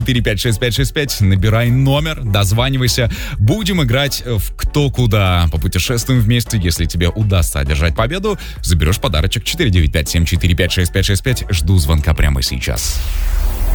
7456565. Набирай номер, дозванивайся. Будем играть в кто куда. Попутешествуем вместе. Если тебе удастся одержать победу, заберешь подарочек. 495-745-6565. Жду звонка прямо сейчас.